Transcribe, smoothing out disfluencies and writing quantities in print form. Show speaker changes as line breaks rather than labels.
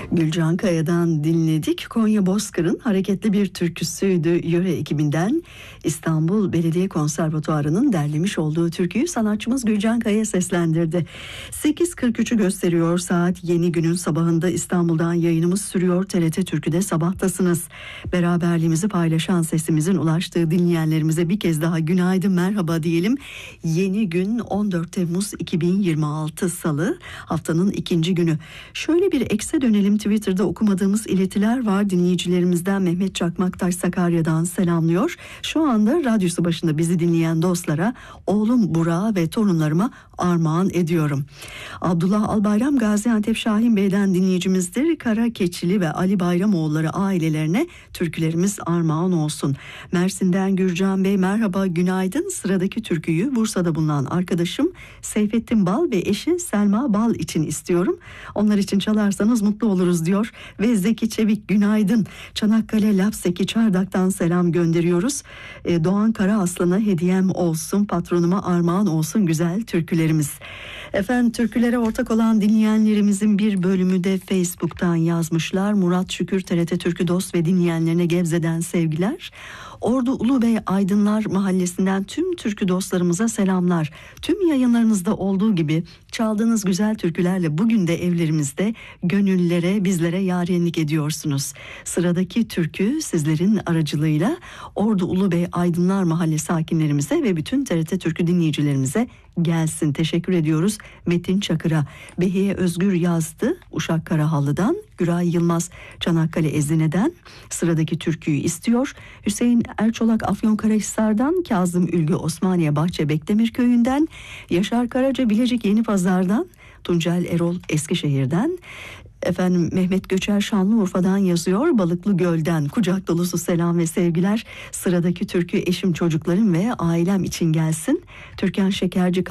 Gülcan Kaya'dan dinledik. Konya Bozkır'ın hareketli bir türküsüydü. Yöre ekibinden İstanbul Belediye Konservatuarı'nın derlemiş olduğu türküyü sanatçımız Gülcan Kaya seslendirdi. 8.43'ü gösteriyor saat. Yeni günün sabahında İstanbul'dan yayınımız sürüyor. TRT Türkü'de sabahtasınız. Beraberliğimizi paylaşan, sesimizin ulaştığı dinleyenlerimize bir kez daha günaydın, merhaba diyelim. Yeni gün 14 Temmuz 2026 Salı, haftanın ikinci günü. Şöyle bir ekse dönelim. Twitter'da okumadığımız iletiler var. Dinleyicilerimizden Mehmet Çakmaktaş Sakarya'dan selamlıyor. Şu anda radyosu başında bizi dinleyen dostlara, oğlum Burak'a ve torunlarıma armağan ediyorum. Abdullah Albayram Gaziantep Şahin Bey'den dinleyicimizdir. Kara Keçili ve Ali Bayramoğulları ailelerine türkülerimiz armağan olsun. Mersin'den Gürcan Bey merhaba, günaydın. Sıradaki türküyü Bursa'da bulunan arkadaşım Seyfettin Bal ve eşi Selma Bal için istiyorum. Onlar için çalarsanız mutlu oluruz diyor. Ve Zeki Çevik günaydın. Çanakkale Lapseki Çardak'tan selam gönderiyoruz. Doğan Karaaslan'a hediyem olsun, patronuma armağan olsun güzel türkülerimiz. Efendim, türkülere ortak olan dinleyenlerimizin bir bölümü de Facebook'tan yazmışlar. Murat Şükür TRT Türkü dost ve dinleyenlerine Gebze'den sevgiler. Ordu Ulubey Aydınlar Mahallesi'nden tüm türkü dostlarımıza selamlar. Tüm yayınlarınızda olduğu gibi çaldığınız güzel türkülerle bugün de evlerimizde gönüllere, bizlere yarenlik ediyorsunuz. Sıradaki türkü sizlerin aracılığıyla Ordu Ulubey Aydınlar Mahallesi sakinlerimize ve bütün TRT Türkü dinleyicilerimize gelsin. Teşekkür ediyoruz Metin Çakır'a. Behiye Özgür yazdı Uşak Karahallı'dan. Güray Yılmaz Çanakkale Ezine'den sıradaki türküyü istiyor. Hüseyin Erçolak Afyonkarahisar'dan, Kazım Ülgü Osmaniye Bahçe Bekdemir Köyü'nden, Yaşar Karaca Bilecik Yenipazar'dan, Tuncel Erol Eskişehir'den, efendim Mehmet Göçer Şanlıurfa'dan yazıyor. Balıklı Göl'den kucak dolusu selam ve sevgiler. Sıradaki türkü eşim, çocuklarım ve ailem için gelsin. Türkan Şekerci